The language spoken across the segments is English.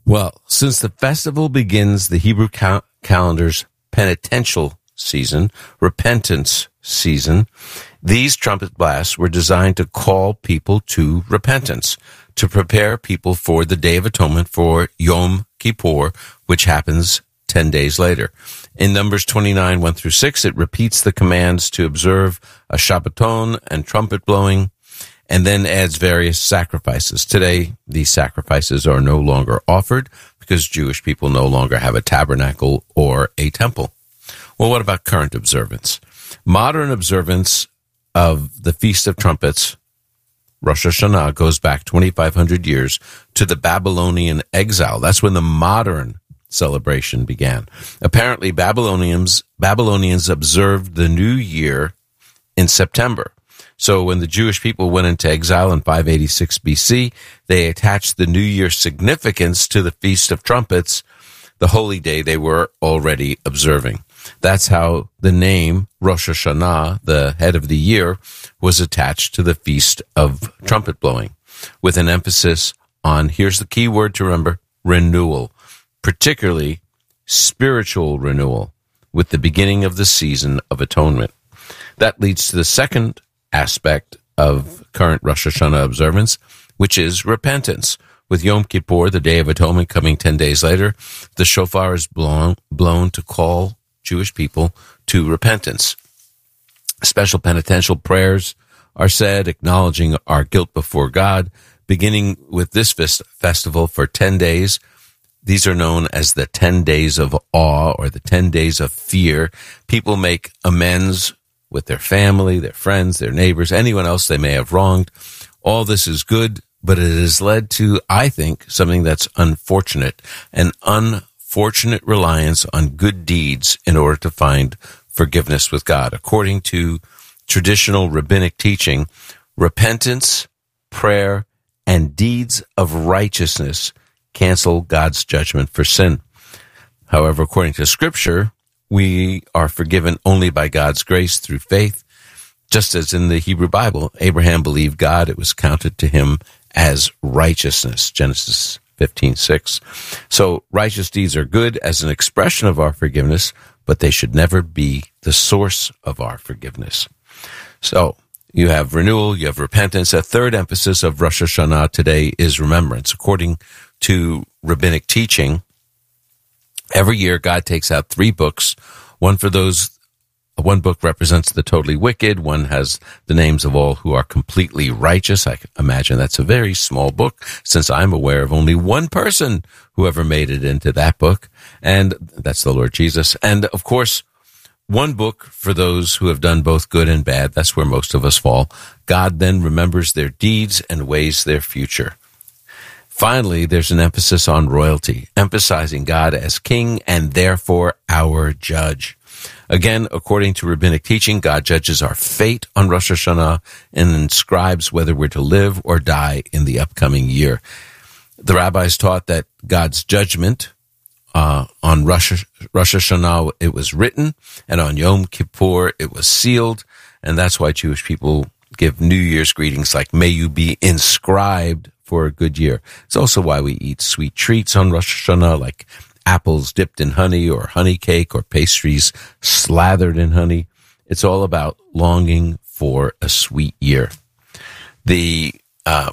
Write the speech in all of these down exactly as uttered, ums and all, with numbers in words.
Well, since the festival begins the Hebrew cal- calendar's penitential season, repentance season, these trumpet blasts were designed to call people to repentance, to prepare people for the Day of Atonement, for Yom Kippur, which happens ten days later. In Numbers twenty-nine, one through six, it repeats the commands to observe a Shabbaton and trumpet blowing, and then adds various sacrifices. Today, these sacrifices are no longer offered because Jewish people no longer have a tabernacle or a temple. Well, what about current observance? Modern observance of the Feast of Trumpets, Rosh Hashanah, goes back twenty-five hundred years to the Babylonian exile. That's when the modern celebration began. Apparently, Babylonians, Babylonians observed the new year in September. So when the Jewish people went into exile in five eighty-six B C, they attached the New Year significance to the Feast of Trumpets, the holy day they were already observing. That's how the name Rosh Hashanah, the head of the year, was attached to the Feast of Trumpet Blowing, with an emphasis on, here's the key word to remember, renewal, particularly spiritual renewal, with the beginning of the season of atonement. That leads to the second aspect of current Rosh Hashanah observance, which is repentance. With Yom Kippur, the Day of Atonement, coming ten days later, the shofar is blown, blown to call Jewish people to repentance. Special penitential prayers are said, acknowledging our guilt before God, beginning with this fest- festival for ten days. These are known as the ten days of awe or the ten days of fear. People make amends with their family, their friends, their neighbors, anyone else they may have wronged. All this is good, but it has led to, I think, something that's unfortunate, an unfortunate reliance on good deeds in order to find forgiveness with God. According to traditional rabbinic teaching, repentance, prayer, and deeds of righteousness cancel God's judgment for sin. However, according to Scripture, we are forgiven only by God's grace through faith. Just as in the Hebrew Bible, Abraham believed God, it was counted to him as righteousness, Genesis fifteen six. So righteous deeds are good as an expression of our forgiveness, but they should never be the source of our forgiveness. So you have renewal, you have repentance. A third emphasis of Rosh Hashanah today is remembrance. According to rabbinic teaching, every year God takes out three books, one for those One book represents the totally wicked. One has the names of all who are completely righteous. I imagine that's a very small book, since I'm aware of only one person who ever made it into that book, and that's the Lord Jesus. And, of course, one book for those who have done both good and bad. That's where most of us fall. God then remembers their deeds and weighs their future. Finally, there's an emphasis on royalty, emphasizing God as king and therefore our judge. Again, according to rabbinic teaching, God judges our fate on Rosh Hashanah and inscribes whether we're to live or die in the upcoming year. The rabbis taught that God's judgment uh, on Rosh, Rosh Hashanah, it was written, and on Yom Kippur, it was sealed, and that's why Jewish people give New Year's greetings like, may you be inscribed for a good year. It's also why we eat sweet treats on Rosh Hashanah, like apples dipped in honey or honey cake or pastries slathered in honey. It's all about longing for a sweet year. The uh,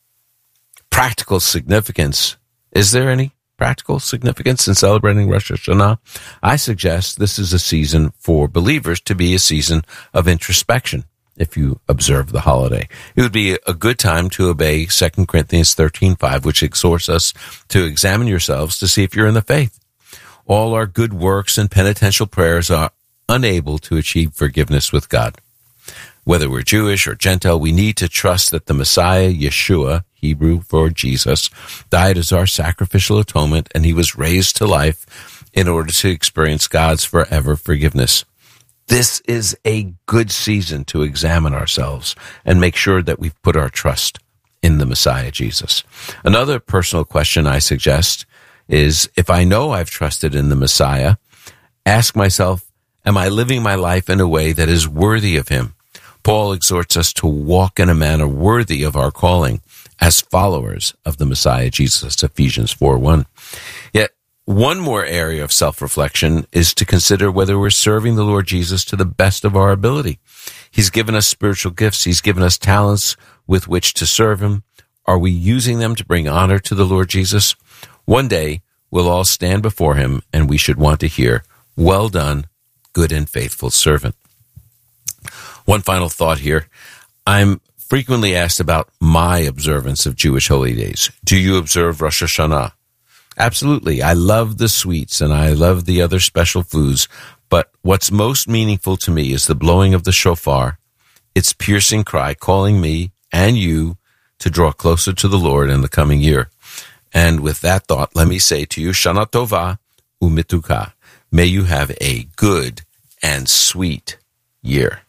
practical significance, is there any practical significance in celebrating Rosh Hashanah? I suggest this is a season for believers to be a season of introspection. If you observe the holiday, it would be a good time to obey Second Corinthians thirteen five, which exhorts us to examine yourselves to see if you're in the faith. All our good works and penitential prayers are unable to achieve forgiveness with God. Whether we're Jewish or Gentile, we need to trust that the Messiah, Yeshua, Hebrew for Jesus, died as our sacrificial atonement, and he was raised to life in order to experience God's forever forgiveness. This is a good season to examine ourselves and make sure that we've put our trust in the Messiah, Jesus. Another personal question I suggest is, if I know I've trusted in the Messiah, ask myself, am I living my life in a way that is worthy of him? Paul exhorts us to walk in a manner worthy of our calling, as followers of the Messiah Jesus, Ephesians four one. Yet, one more area of self-reflection is to consider whether we're serving the Lord Jesus to the best of our ability. He's given us spiritual gifts. He's given us talents with which to serve him. Are we using them to bring honor to the Lord Jesus? One day, we'll all stand before him, and we should want to hear, "Well done, good and faithful servant." One final thought here. I'm frequently asked about my observance of Jewish holy days. Do you observe Rosh Hashanah? Absolutely. I love the sweets and I love the other special foods, but what's most meaningful to me is the blowing of the shofar, its piercing cry calling me and you to draw closer to the Lord in the coming year. And with that thought, let me say to you, Shana Tova Umituka. May you have a good and sweet year.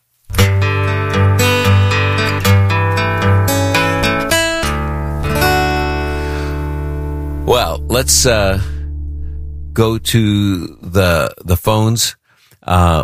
Well, let's uh, go to the the phones. Uh,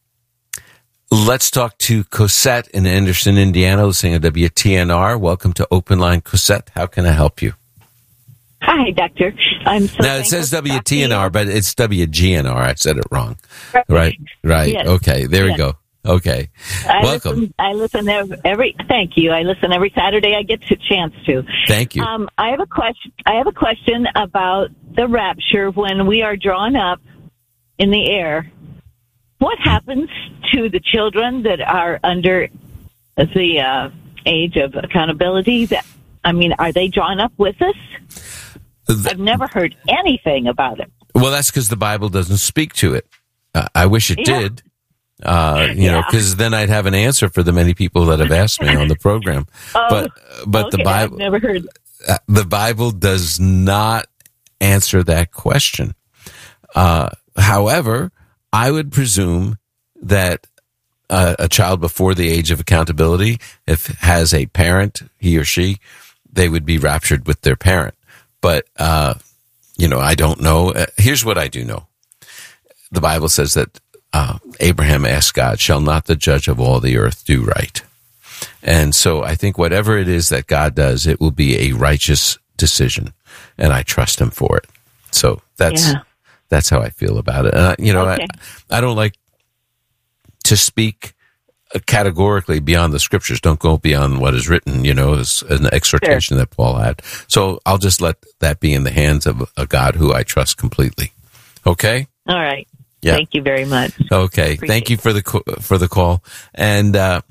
let's talk to Cosette in Anderson, Indiana, listening to W T N R. Welcome to Open Line, Cosette. How can I help you? Hi, Doctor. I'm so now it says W T N R, but it's W G N R. I said it wrong. Right, right. right. Yes. Okay, there yes. we go. Okay, I welcome. Listen, I listen every, every. Thank you. I listen every Saturday. I get a chance to. Thank you. Um, I have a question. I have a question about the rapture when we are drawn up in the air. What happens to the children that are under the uh, age of accountability? That I mean, are they drawn up with us? The, I've never heard anything about it. Well, that's because the Bible doesn't speak to it. Uh, I wish it yeah. did. Uh, you yeah. know, because then I'd have an answer for the many people that have asked me on the program. Oh, but but okay. the Bible, I've never heard. Uh, the Bible does not answer that question. Uh, however, I would presume that uh, a child before the age of accountability, if has a parent, he or she, they would be raptured with their parent. But uh, you know, I don't know. Uh, here's what I do know: the Bible says that. Uh, Abraham asked God, shall not the judge of all the earth do right? And so I think whatever it is that God does, it will be a righteous decision, and I trust him for it. So that's yeah. that's how I feel about it. Uh, you know, okay. I, I don't like to speak categorically beyond the scriptures. Don't go beyond what is written, you know, as an exhortation sure. that Paul had. So I'll just let that be in the hands of a God who I trust completely. Okay? All right. Yeah. Thank you very much. Okay. Appreciate Thank you for the for the call. And uh,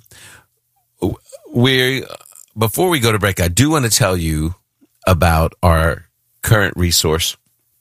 we before we go to break, I do want to tell you about our current resource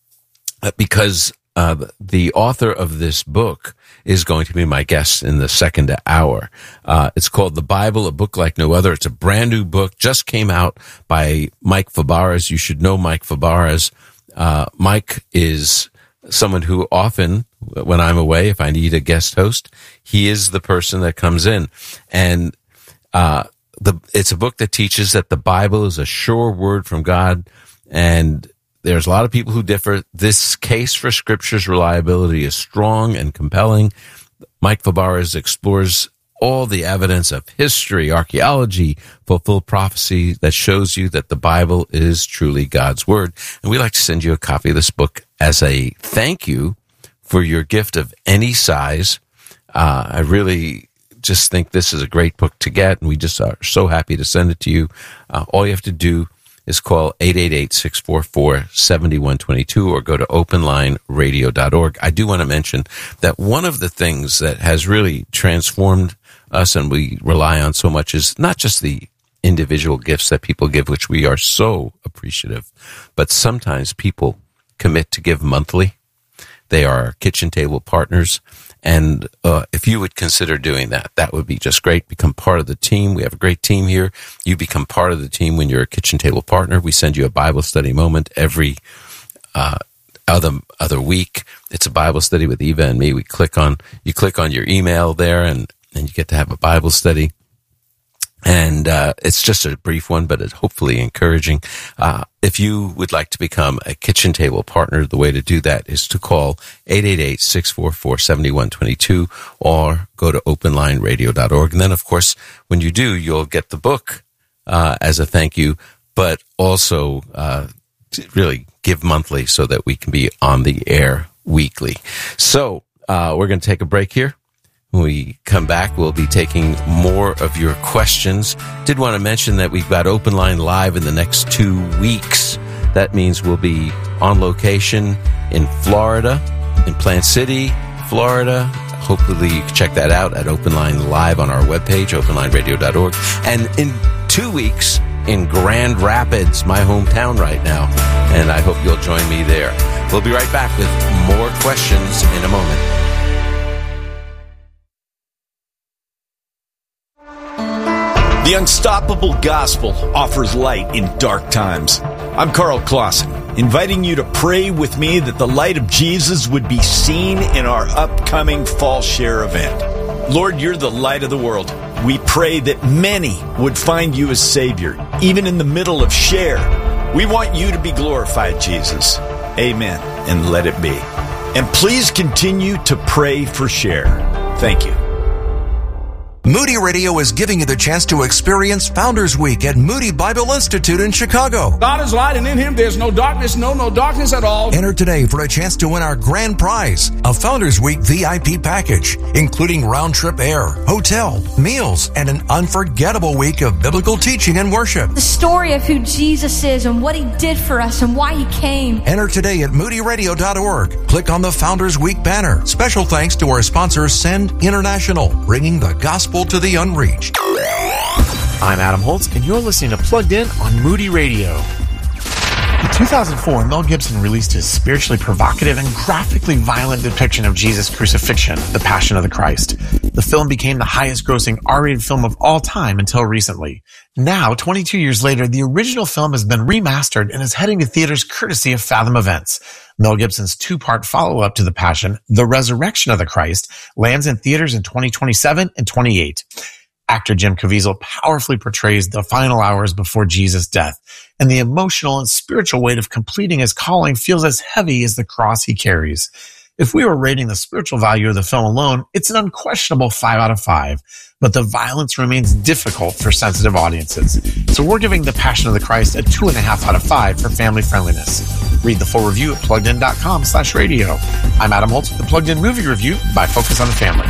because uh, the author of this book is going to be my guest in the second hour. Uh, it's called The Bible, A Book Like No Other. It's a brand new book, just came out by Mike Fabarez. You should know Mike Fabarez. Uh, Mike is someone who often, when I'm away, if I need a guest host, he is the person that comes in. And uh, the it's a book that teaches that the Bible is a sure word from God, and there's a lot of people who differ. This case for Scripture's reliability is strong and compelling. Mike Fabarez explores all the evidence of history, archaeology, fulfilled prophecy that shows you that the Bible is truly God's Word. And we'd like to send you a copy of this book as a thank you for your gift of any size. Uh, I really just think this is a great book to get, and we just are so happy to send it to you. Uh, all you have to do is call eight eight eight, six four four, seven one two two or go to open line radio dot org. I do want to mention that one of the things that has really transformed us and we rely on so much is not just the individual gifts that people give, which we are so appreciative, but sometimes people commit to give monthly. They are kitchen table partners. And uh, if you would consider doing that, that would be just great. Become part of the team. We have a great team here. You become part of the team when you're a kitchen table partner. We send you a Bible study moment every uh, other other week. It's a Bible study with Eva and me. We click on you click on your email there, and, and you get to have a Bible study. And uh, it's just a brief one, but it's hopefully encouraging. Uh, if you would like to become a kitchen table partner, the way to do that is to call eight eight eight, six four four, seven one two two or go to open line radio dot org. And then, of course, when you do, you'll get the book uh, as a thank you. but also uh, to really give monthly so that we can be on the air weekly. So uh, we're going to take a break here. When we come back, we'll be taking more of your questions. Did want to mention that we've got Open Line Live in the next two weeks. That means we'll be on location in Florida, in Plant City, Florida. Hopefully you can check that out at Open Line Live on our webpage, open line radio dot org. And in two weeks in Grand Rapids, my hometown right now. And I hope you'll join me there. We'll be right back with more questions in a moment. The Unstoppable Gospel offers light in dark times. I'm Carl Clausen, inviting you to pray with me that the light of Jesus would be seen in our upcoming Fall Share event. Lord, you're the light of the world. We pray that many would find you as Savior, even in the middle of Share. We want you to be glorified, Jesus. Amen, and let it be. And please continue to pray for Share. Thank you. Moody Radio is giving you the chance to experience Founders Week at Moody Bible Institute in Chicago. God is light, and in Him there's no darkness, no, no darkness at all. Enter today for a chance to win our grand prize, a Founders Week V I P package, including round-trip air, hotel, meals, and an unforgettable week of biblical teaching and worship. The story of who Jesus is and what He did for us and why He came. Enter today at moody radio dot org. Click on the Founders Week banner. Special thanks to our sponsor, Send International, bringing the gospel to the unreached. I'm Adam Holtz, and you're listening to Plugged In on Moody Radio. In two thousand four, Mel Gibson released his spiritually provocative and graphically violent depiction of Jesus' crucifixion, The Passion of the Christ. The film became the highest-grossing R-rated film of all time until recently. Now, twenty-two years later, the original film has been remastered and is heading to theaters courtesy of Fathom Events. Mel Gibson's two-part follow-up to The Passion, The Resurrection of the Christ, lands in theaters in twenty twenty-seven and twenty-eight. Actor Jim Caviezel powerfully portrays the final hours before Jesus' death, and the emotional and spiritual weight of completing his calling feels as heavy as the cross he carries. If we were rating the spiritual value of the film alone, it's an unquestionable five out of five, but the violence remains difficult for sensitive audiences. So we're giving The Passion of the Christ a two and a half out of five for family friendliness. Read the full review at plugged in dot com slash radio. I'm Adam Holtz with the Plugged In Movie Review by Focus on the Family.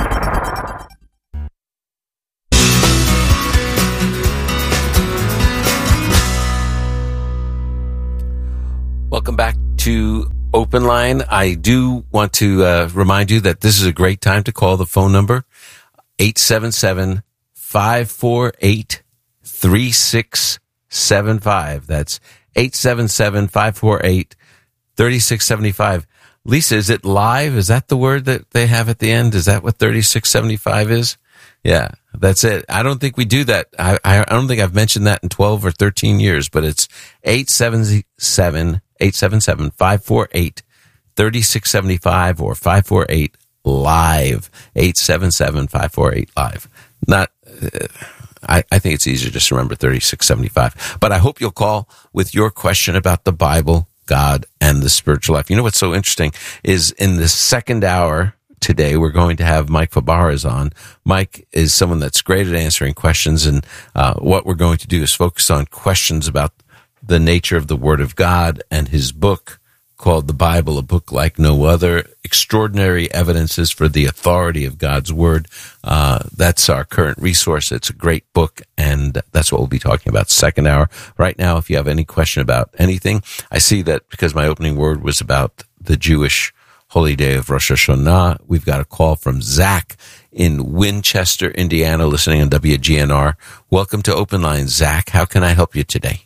Welcome back to Open Line. I do want to uh, remind you that this is a great time to call the phone number, eight seven seven, five four eight, three six seven five. That's eight seven seven, five four eight, three six seven five. Lisa, is it live? Is that the word that they have at the end? Is that what thirty-six seventy-five is? Yeah, that's it. I don't think we do that. I, I don't think I've mentioned that in twelve or thirteen years, but it's eight seven seven, eight seven seven, five four eight, three six seven five or five four eight, live, eight seven seven, five four eight, live. Not, uh, I, I think it's easier just to remember thirty-six seventy-five. But I hope you'll call with your question about the Bible, God, and the spiritual life. You know what's so interesting is in the second hour today, we're going to have Mike Fabarez on. Mike is someone that's great at answering questions, and uh, what we're going to do is focus on questions about the nature of the Word of God and his book called The Bible, a book like no other, extraordinary evidences for the authority of God's Word. Uh, that's our current resource. It's a great book, and that's what we'll be talking about second hour. Right now, if you have any question about anything, I see that because my opening word was about the Jewish holy day of Rosh Hashanah, we've got a call from Zach in Winchester, Indiana, listening on W G N R. Welcome to Open Line, Zach. How can I help you today?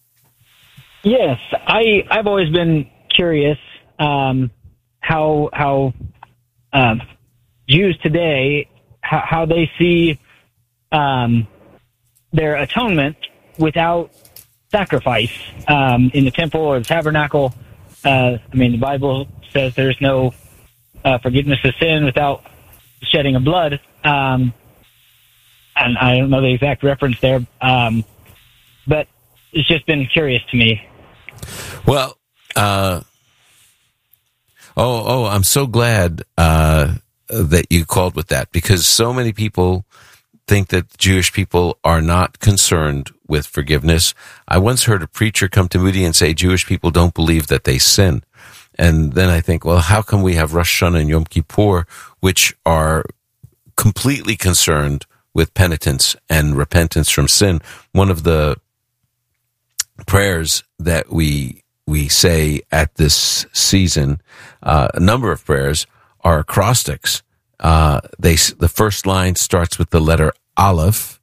Yes, I, I've always been curious um, how how um, Jews today, how, how they see um, their atonement without sacrifice um, in the temple or the tabernacle. Uh, I mean, the Bible says there's no uh, forgiveness of sin without shedding of blood. Um, and I don't know the exact reference there, um, but it's just been curious to me. Well, uh, oh, oh, I'm so glad uh, that you called with that, because so many people think that Jewish people are not concerned with forgiveness. I once heard a preacher come to Moody and say Jewish people don't believe that they sin. And then I think, well, how come we have Rosh Hashanah and Yom Kippur, which are completely concerned with penitence and repentance from sin? One of the prayers that we we say at this season, uh, a number of prayers, are acrostics. Uh, they the first line starts with the letter Aleph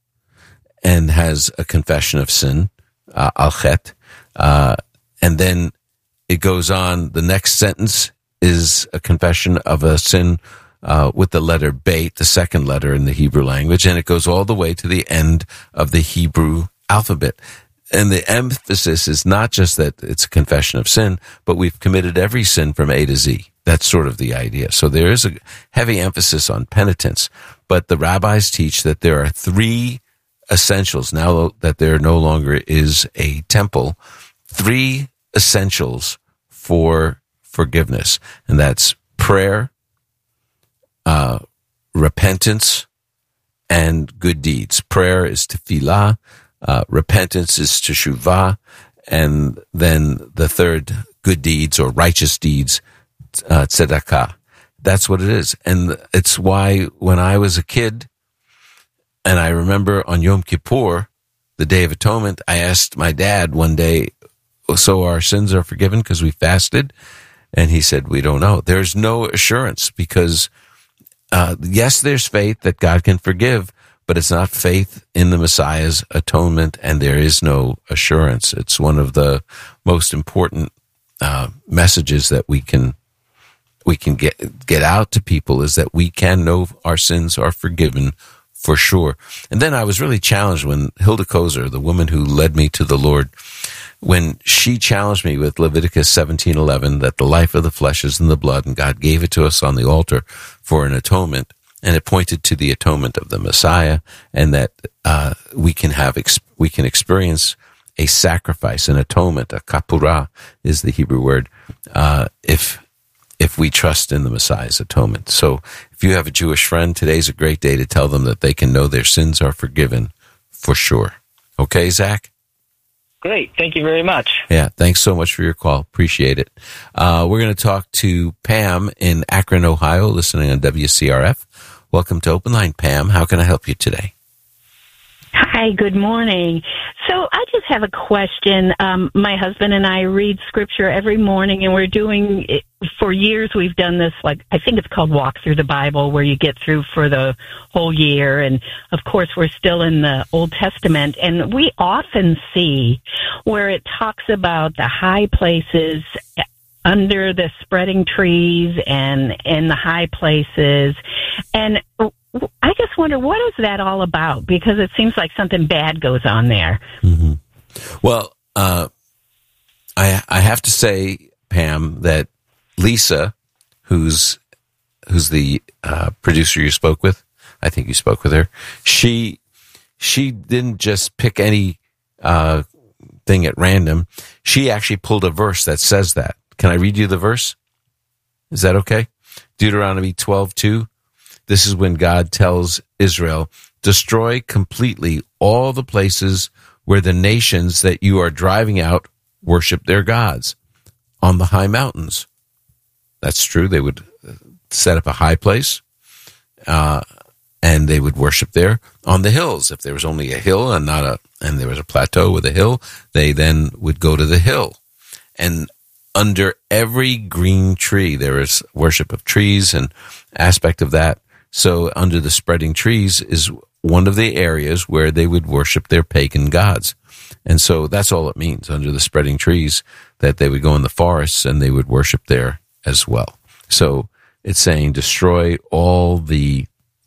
and has a confession of sin, uh, Al Chet, uh, and then it goes on. The next sentence is a confession of a sin uh, with the letter Beit, the second letter in the Hebrew language, and it goes all the way to the end of the Hebrew alphabet. And the emphasis is not just that it's a confession of sin, but we've committed every sin from A to Z. That's sort of the idea. So there is a heavy emphasis on penitence, but the rabbis teach that there are three essentials, now that there no longer is a temple, three essentials for forgiveness, and that's prayer, uh, repentance, and good deeds. Prayer is tefillah, uh, repentance is teshuvah, and then the third, good deeds or righteous deeds, uh, tzedakah. That's what it is. And it's why when I was a kid, and I remember on Yom Kippur, the Day of Atonement, I asked my dad one day, so our sins are forgiven because we fasted? And he said, we don't know. There's no assurance because, uh, yes, there's faith that God can forgive, but it's not faith in the Messiah's atonement, and there is no assurance. It's one of the most important uh, messages that we can we can get get out to people, is that we can know our sins are forgiven for sure. And then I was really challenged when Hilda Kozer, the woman who led me to the Lord, when she challenged me with Leviticus seventeen eleven, that the life of the flesh is in the blood, and God gave it to us on the altar for an atonement, and it pointed to the atonement of the Messiah, and that uh, we can have we can experience a sacrifice, an atonement, a kapurah is the Hebrew word, uh, if if we trust in the Messiah's atonement. So if you have a Jewish friend, today's a great day to tell them that they can know their sins are forgiven for sure. Okay, Zach? Great. Thank you very much. Yeah, thanks so much for your call. Appreciate it. Uh, we're going to talk to Pam in Akron, Ohio, listening on W C R F. Welcome to Open Line, Pam. How can I help you today? Hi, good morning. So I just have a question. Um, my husband and I read scripture every morning, and we're doing it for years. We've done this, like, I think it's called Walk Through the Bible, where you get through for the whole year. And of course, we're still in the Old Testament, and we often see where it talks about the high places under the spreading trees and in the high places. And I just wonder, what is that all about? Because it seems like something bad goes on there. Mm-hmm. Well, uh, I I have to say, Pam, that Lisa, who's who's the uh, producer you spoke with, I think you spoke with her. She she didn't just pick any uh, thing at random. She actually pulled a verse that says that. Can I read you the verse? Is that okay? Deuteronomy twelve two. This is when God tells Israel, destroy completely all the places where the nations that you are driving out worship their gods on the high mountains. That's true. They would set up a high place, uh, and they would worship there. On the hills, if there was only a hill and not a, and there was a plateau with a hill, they then would go to the hill. And under every green tree, there is worship of trees and aspect of that. So under the spreading trees is one of the areas where they would worship their pagan gods. And so that's all it means, under the spreading trees, that they would go in the forests and they would worship there as well. So it's saying destroy all the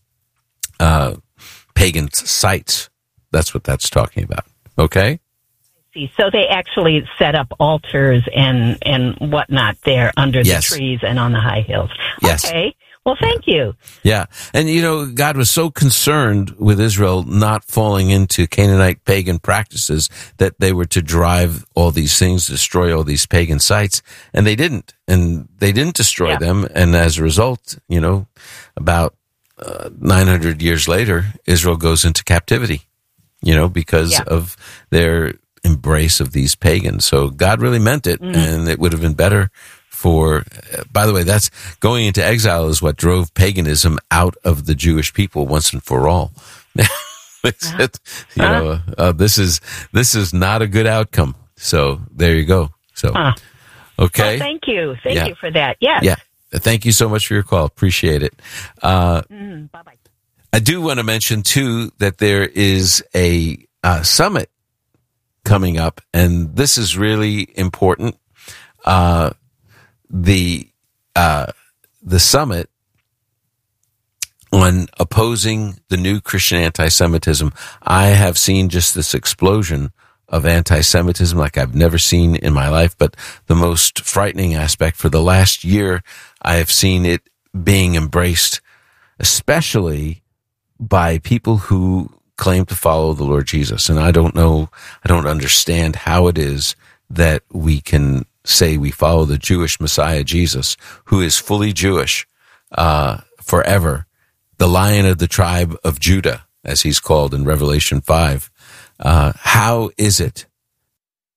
uh, pagan sites. That's what that's talking about. Okay? So they actually set up altars and, and whatnot there under yes. the trees and on the high hills. Yes. Okay. Well, thank you. Yeah. And, you know, God was so concerned with Israel not falling into Canaanite pagan practices that they were to drive all these things, destroy all these pagan sites. And they didn't. And they didn't destroy yeah. them. And as a result, you know, about uh, nine hundred years later, Israel goes into captivity, you know, because Yeah. of their embrace of these pagans. So God really meant it, Mhm. and it would have been better for, uh, by the way, that's going into exile is what drove paganism out of the Jewish people once and for all. It's, it, you know, uh, this is, this is not a good outcome. So there you go. So, Huh. okay. Well, thank you. Thank Yeah. you for that. Yes. Yeah. Thank you so much for your call. Appreciate it. Uh, Mm, bye-bye. I do want to mention too that there is a uh, summit coming up, and this is really important. Uh, the uh, the summit on opposing the new Christian anti-Semitism. I have seen just this explosion of anti-Semitism like I've never seen in my life. But the most frightening aspect, for the last year, I have seen it being embraced, especially by people who claim to follow the Lord Jesus. And I don't know, I don't understand how it is that we can say we follow the Jewish Messiah Jesus, who is fully Jewish, uh, forever, the Lion of the tribe of Judah, as he's called in Revelation five. Uh, how is it